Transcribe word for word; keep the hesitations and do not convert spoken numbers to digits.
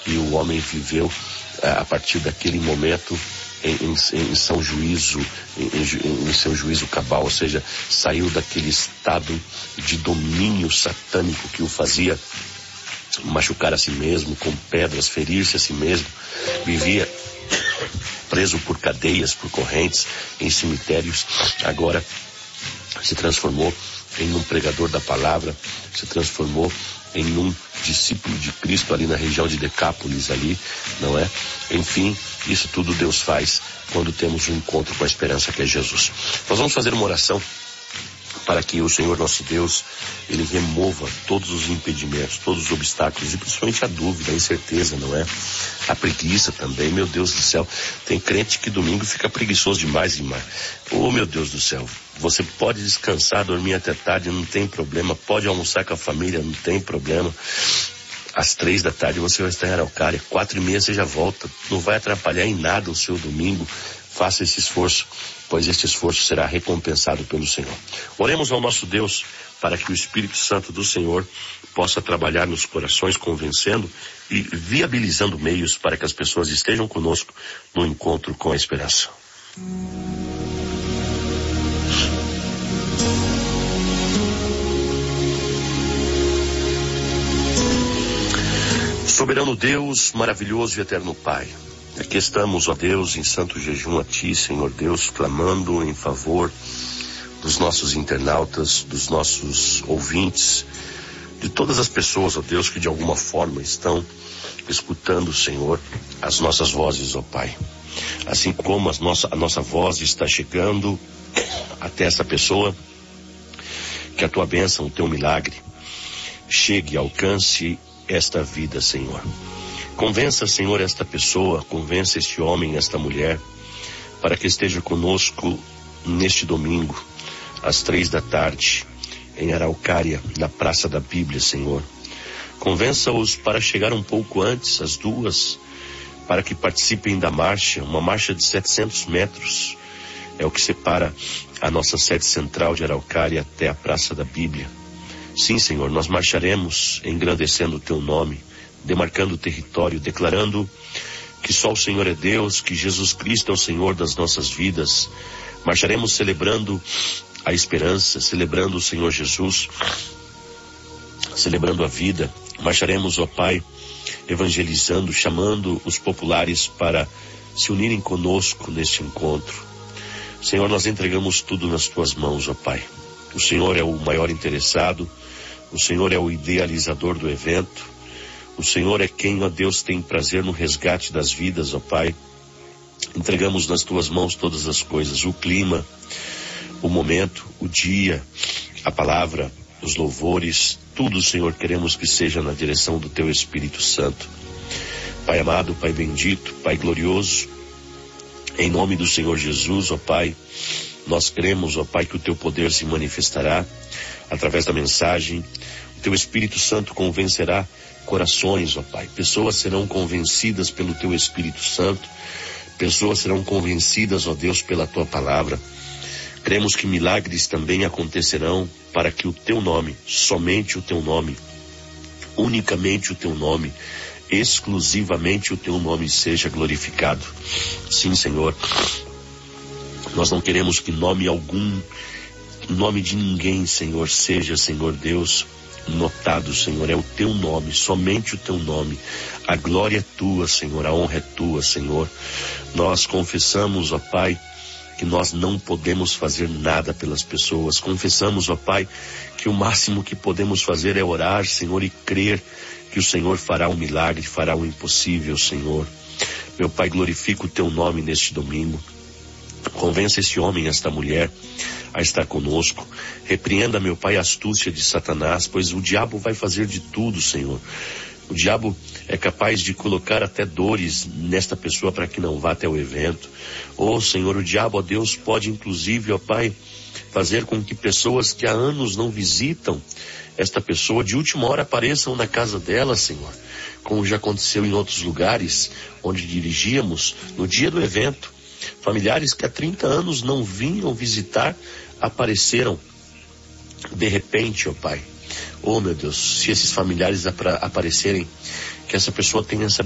e o homem viveu a partir daquele momento em, em, em São Juízo, em, em, em seu juízo cabal, ou seja, saiu daquele estado de domínio satânico que o fazia machucar a si mesmo com pedras, ferir-se a si mesmo, vivia preso por cadeias, por correntes, em cemitérios. Agora se transformou em um pregador da palavra, se transformou em um discípulo de Cristo ali na região de Decápolis ali, não é? Enfim, isso tudo Deus faz quando temos um encontro com a esperança que é Jesus. Nós vamos fazer uma oração para que o Senhor nosso Deus, Ele remova todos os impedimentos, todos os obstáculos, e principalmente a dúvida, a incerteza, não é? A preguiça também, meu Deus do céu. Tem crente que domingo fica preguiçoso demais, demais. Oh, meu Deus do céu. Você pode descansar, dormir até tarde, não tem problema. Pode almoçar com a família, não tem problema. Às três da tarde você vai estar em Araucária. Quatro e meia você já volta. Não vai atrapalhar em nada o seu domingo. Faça esse esforço, pois este esforço será recompensado pelo Senhor. Oremos ao nosso Deus para que o Espírito Santo do Senhor possa trabalhar nos corações, convencendo e viabilizando meios para que as pessoas estejam conosco no encontro com a esperança. Soberano Deus, maravilhoso e eterno Pai, aqui estamos, ó Deus, em santo jejum a Ti, Senhor Deus, clamando em favor dos nossos internautas, dos nossos ouvintes, de todas as pessoas, ó Deus, que de alguma forma estão escutando, Senhor, as nossas vozes, ó Pai. Assim como as nossa, a nossa voz está chegando até essa pessoa, que a Tua bênção, o Teu milagre, chegue e alcance esta vida, Senhor. Convença, Senhor, esta pessoa, convença este homem, esta mulher, para que esteja conosco neste domingo, às três da tarde, em Araucária, na Praça da Bíblia, Senhor. Convença-os para chegar um pouco antes, às duas, para que participem da marcha, uma marcha de setecentos metros, é o que separa a nossa sede central de Araucária até a Praça da Bíblia. Sim, Senhor, nós marcharemos engrandecendo o Teu nome, demarcando o território, declarando que só o Senhor é Deus, que Jesus Cristo é o Senhor das nossas vidas. Marcharemos celebrando a esperança, celebrando o Senhor Jesus, celebrando a vida. Marcharemos, ó Pai, evangelizando, chamando os populares para se unirem conosco neste encontro. Senhor, nós entregamos tudo nas Tuas mãos, ó Pai. O Senhor é o maior interessado, o Senhor é o idealizador do evento, o Senhor é quem, ó Deus, tem prazer no resgate das vidas, ó Pai. Entregamos nas Tuas mãos todas as coisas, o clima, o momento, o dia, a palavra, os louvores, tudo, Senhor, queremos que seja na direção do Teu Espírito Santo. Pai amado, Pai bendito, Pai glorioso, em nome do Senhor Jesus, ó Pai, nós cremos, ó Pai, que o Teu poder se manifestará através da mensagem. O Teu Espírito Santo convencerá corações, ó Pai. Pessoas serão convencidas pelo Teu Espírito Santo. Pessoas serão convencidas, ó Deus, pela Tua palavra. Cremos que milagres também acontecerão para que o Teu nome, somente o Teu nome, unicamente o Teu nome, exclusivamente o Teu nome seja glorificado. Sim, Senhor. Nós não queremos que nome algum, nome de ninguém, Senhor, seja, Senhor Deus, notado, Senhor. É o Teu nome, somente o Teu nome. A glória é Tua, Senhor, a honra é Tua, Senhor. Nós confessamos, ó Pai, que nós não podemos fazer nada pelas pessoas. Confessamos, ó Pai, que o máximo que podemos fazer é orar, Senhor, e crer que o Senhor fará um milagre, fará o impossível, Senhor. Meu Pai, glorifica o Teu nome neste domingo. Convença esse homem, esta mulher, a estar conosco. Repreenda, meu Pai, a astúcia de Satanás, pois o diabo vai fazer de tudo, Senhor. O diabo é capaz de colocar até dores nesta pessoa para que não vá até o evento. Oh, Senhor, o diabo, ó Deus, pode inclusive, ó Pai, fazer com que pessoas que há anos não visitam esta pessoa, de última hora apareçam na casa dela, Senhor. Como já aconteceu em outros lugares onde dirigíamos no dia do evento. Familiares que há trinta anos não vinham visitar, apareceram de repente, ó Pai. Oh, meu Deus, se esses familiares aparecerem, que essa pessoa tenha essa